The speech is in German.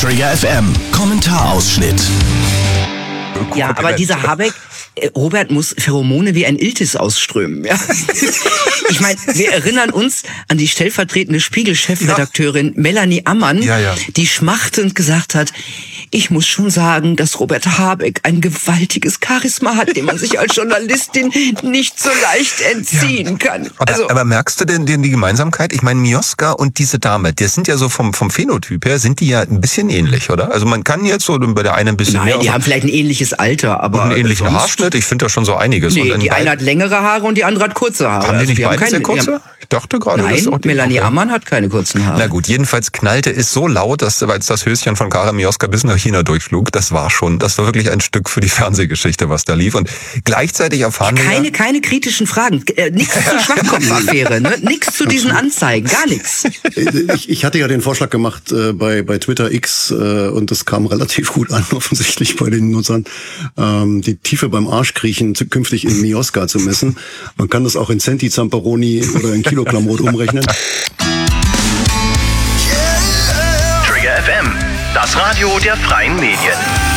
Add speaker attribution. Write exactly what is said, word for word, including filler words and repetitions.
Speaker 1: Trigger F M, Kommentarausschnitt.
Speaker 2: Ja, aber dieser Habeck, äh, Robert, muss Pheromone wie ein Iltis ausströmen. Ja? Ich meine, wir erinnern uns an die stellvertretende Spiegel-Chefredakteurin ja. Melanie Ammann,
Speaker 3: ja, ja.
Speaker 2: die schmachtend gesagt hat, ich muss schon sagen, dass Robert Habeck ein gewaltiges Charisma hat, dem man sich als Journalistin nicht so leicht entziehen ja. kann.
Speaker 3: Aber,
Speaker 2: also,
Speaker 3: aber merkst du denn, denn die Gemeinsamkeit? Ich meine, Mioska und diese Dame, die sind ja so vom, vom Phänotyp her, sind die ja ein bisschen ähnlich, oder? Also man kann jetzt so bei der einen ein bisschen
Speaker 2: nein,
Speaker 3: mehr...
Speaker 2: die haben vielleicht ein ähnliches Alter, aber...
Speaker 3: Und einen ähnlichen
Speaker 2: sonst,
Speaker 3: Haarschnitt, ich finde da schon so einiges.
Speaker 2: Nee,
Speaker 3: und
Speaker 2: die eine hat längere Haare und die andere hat kurze Haare.
Speaker 3: Haben die nicht
Speaker 2: also,
Speaker 3: beide
Speaker 2: haben
Speaker 3: sehr
Speaker 2: keine,
Speaker 3: kurze?
Speaker 2: Haben,
Speaker 3: ich dachte gerade...
Speaker 2: Nein,
Speaker 3: das ist auch die,
Speaker 2: Melanie
Speaker 3: okay.
Speaker 2: Ammann hat keine kurzen Haare.
Speaker 3: Na gut, jedenfalls knallte es so laut, dass als das Höschen von Kara Mioska bis nach China durchflog, das war schon, das war wirklich ein Stück für die Fernsehgeschichte, was da lief. Und gleichzeitig erfahren wir...
Speaker 2: Keine, keine kritischen Fragen. Äh, nichts zur Schwachkopf-Affäre, ne? Nichts zu diesen Anzeigen, gar nichts.
Speaker 4: Ich, ich hatte ja den Vorschlag gemacht äh, bei, bei Twitter X äh, und das kam relativ gut an, offensichtlich bei den Nutzern, ähm, die Tiefe beim Arschkriechen zu, künftig in Mioska zu messen. Man kann das auch in Centi Zamperoni oder in Kilogramm Rot umrechnen.
Speaker 1: Trigger F M, das Radio der freien Medien.